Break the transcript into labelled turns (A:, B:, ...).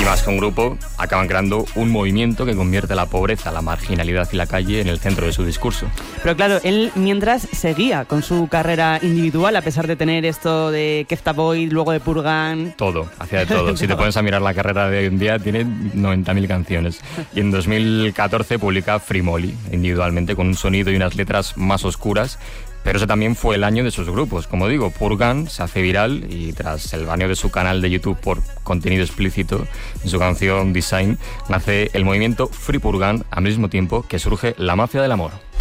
A: más que un grupo, acaban creando un movimiento que convierte la pobreza, la marginalidad y la calle en el centro de su discurso.
B: Pero claro, él mientras seguía con su carrera individual, a pesar de tener esto de Kefta Boy, luego de Purgan...
A: Todo, hacía de todo. Si te pones a mirar la carrera de hoy en día, tiene 90.000 canciones. Y en 2014 publica Free Molly, individualmente, con un sonido y unas letras más oscuras. Pero ese también fue el año de sus grupos. Como digo, Purgan se hace viral y tras el baneo de su canal de YouTube por contenido explícito en su canción Design, nace el movimiento Free Purgan al mismo tiempo que surge la Mafia del Amor.